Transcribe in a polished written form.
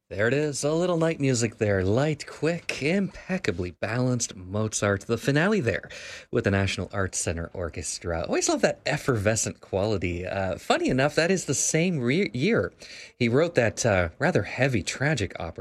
There it is, a little night music there. Light, quick, impeccably balanced Mozart. The finale there with the National Arts Center Orchestra. Always love that effervescent quality. Funny enough, that is the same year he wrote that rather heavy tragic opera.